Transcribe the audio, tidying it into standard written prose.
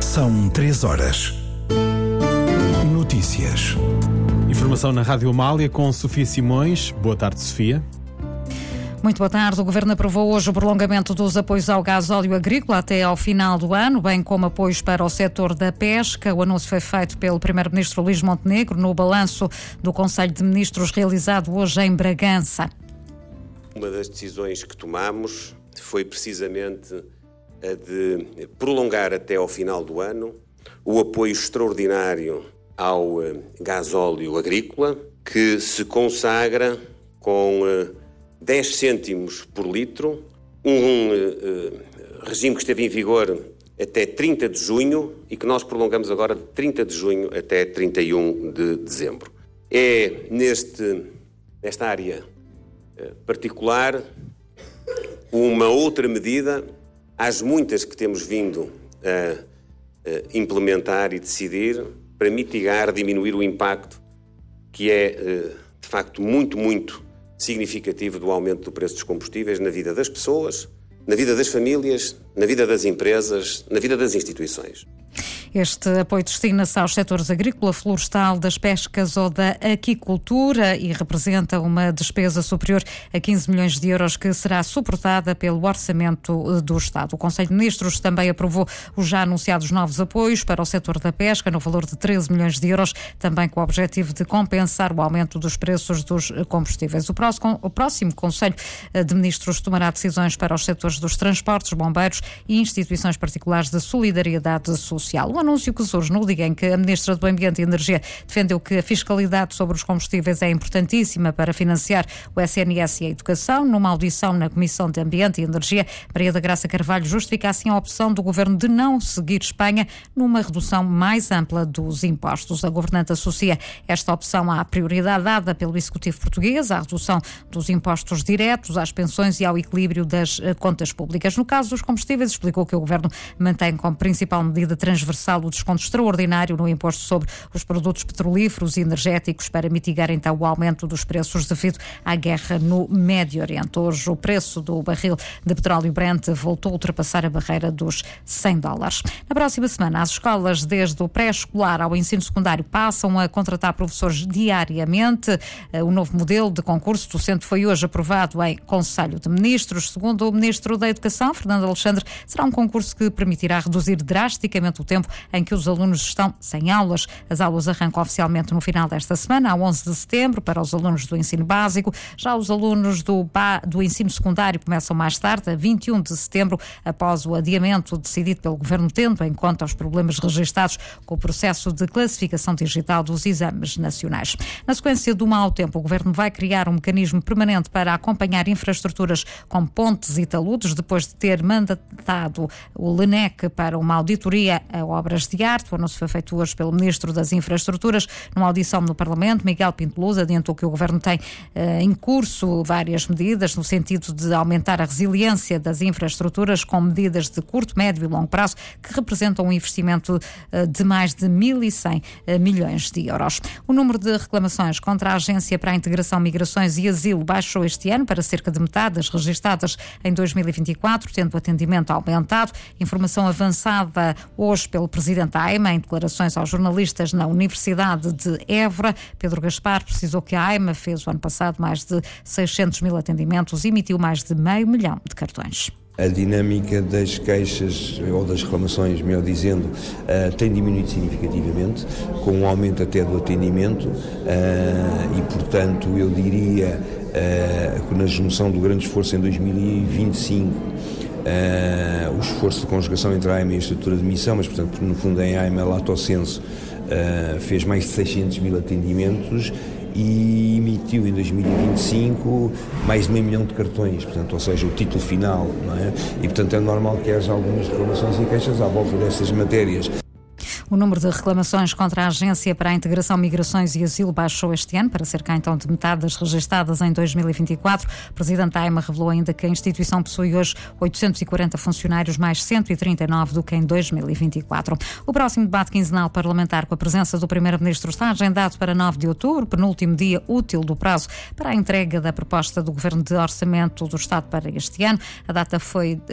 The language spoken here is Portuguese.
São 3 horas. Notícias. Informação na Rádio Amália com Sofia Simões. Boa tarde, Sofia. Muito boa tarde. O Governo aprovou hoje o prolongamento dos apoios ao gasóleo agrícola até ao final do ano, bem como apoios para o setor da pesca. O anúncio foi feito pelo Primeiro-Ministro Luís Montenegro no balanço do Conselho de Ministros realizado hoje em Bragança. Uma das decisões que tomamos foi precisamente a de prolongar até ao final do ano o apoio extraordinário ao gasóleo agrícola, que se consagra com 10 cêntimos por litro, um regime que esteve em vigor até 30 de junho e que nós prolongamos agora de 30 de junho até 31 de dezembro. É nesta área particular uma outra medida, às muitas que temos vindo a implementar e decidir, para mitigar, diminuir o impacto que é, de facto, muito significativo do aumento do preço dos combustíveis na vida das pessoas, na vida das famílias, na vida das empresas, na vida das instituições. Este apoio destina-se aos setores agrícola, florestal, das pescas ou da aquicultura e representa uma despesa superior a 15 milhões de euros que será suportada pelo orçamento do Estado. O Conselho de Ministros também aprovou os já anunciados novos apoios para o setor da pesca no valor de 13 milhões de euros, também com o objetivo de compensar o aumento dos preços dos combustíveis. O próximo Conselho de Ministros tomará decisões para os setores dos transportes, bombeiros e instituições particulares de solidariedade social. O anúncio que surge no dia em que a Ministra do Ambiente e Energia defendeu que a fiscalidade sobre os combustíveis é importantíssima para financiar o SNS e a educação. Numa audição na Comissão de Ambiente e Energia, Maria da Graça Carvalho justifica assim a opção do Governo de não seguir Espanha numa redução mais ampla dos impostos. A governante associa esta opção à prioridade dada pelo Executivo português, à redução dos impostos diretos, às pensões e ao equilíbrio das contas públicas. No caso dos combustíveis, explicou que o Governo mantém como principal medida transversal o desconto extraordinário no imposto sobre os produtos petrolíferos e energéticos para mitigar então o aumento dos preços devido à guerra no Médio Oriente. Hoje o preço do barril de petróleo Brent voltou a ultrapassar a barreira dos $100. Na próxima semana, as escolas desde o pré-escolar ao ensino secundário passam a contratar professores diariamente. O novo modelo de concurso docente foi hoje aprovado em Conselho de Ministros. Segundo o Ministro da Educação, Fernando Alexandre, será um concurso que permitirá reduzir drasticamente o tempo em que os alunos estão sem aulas. As aulas arrancam oficialmente no final desta semana, a 11 de setembro, para os alunos do ensino básico. Já os alunos do ensino secundário começam mais tarde, a 21 de setembro, após o adiamento decidido pelo Governo, tendo em conta os problemas registados com o processo de classificação digital dos exames nacionais. Na sequência do mau tempo, o Governo vai criar um mecanismo permanente para acompanhar infraestruturas como pontes e taludes, depois de ter mandatado o LENEC para uma auditoria a obras de arte. O anúncio foi feito hoje pelo Ministro das Infraestruturas. Numa audição no Parlamento, Miguel Pinto Luz adiantou que o Governo tem em curso várias medidas no sentido de aumentar a resiliência das infraestruturas com medidas de curto, médio e longo prazo que representam um investimento de mais de 1.100 milhões de euros. O número de reclamações contra a Agência para a Integração, Migrações e Asilo baixou este ano para cerca de metade das registadas em 2024, tendo o atendimento aumentado. Informação avançada hoje pelo Presidente da AIMA, em declarações aos jornalistas na Universidade de Évora. Pedro Gaspar precisou que a AIMA fez o ano passado mais de 600 mil atendimentos e emitiu mais de 500 mil de cartões. A dinâmica das queixas, ou das reclamações, melhor dizendo, tem diminuído significativamente, com um aumento até do atendimento e, portanto, eu diria que na junção do grande esforço em 2025, o esforço de conjugação entre a AIMA e a estrutura de missão, mas, portanto, no fundo, em AIMA, lato sensu, fez mais de 600 mil atendimentos e emitiu em 2025 mais de 500 mil de cartões, portanto, ou seja, o título final, não é? E, portanto, é normal que haja algumas reclamações e queixas à volta dessas matérias. O número de reclamações contra a Agência para a Integração, Migrações e Asilo baixou este ano, para cerca então de metade das registadas em 2024. O Presidente da AIMA revelou ainda que a instituição possui hoje 840 funcionários, mais 139 do que em 2024. O próximo debate quinzenal parlamentar com a presença do Primeiro-Ministro está agendado para 9 de outubro, penúltimo dia útil do prazo para a entrega da proposta do Governo de Orçamento do Estado para este ano. A data foi